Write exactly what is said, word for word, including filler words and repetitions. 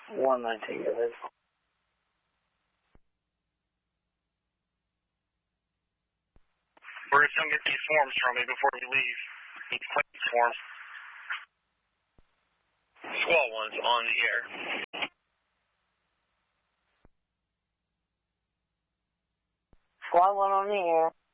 one nineteen, go ahead. Bruce, come get these forms from me before you leave. These claims forms. Squall one's on the air. Squad one on the air.